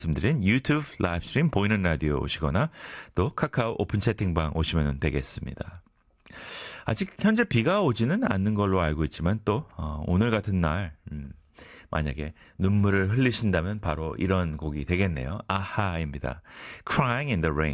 말씀드린 유튜브 라이브 스트림 보이는 라디오 오시거나 또 카카오 오픈 채팅방 오시면 되겠습니다. 아직 현재 비가 오지는 않는 걸로 알고 있지만 또 오늘 같은 날 만약에 눈물을 흘리신다면 바로 이런 곡이 되겠네요. 아하입니다. Crying in the Rain.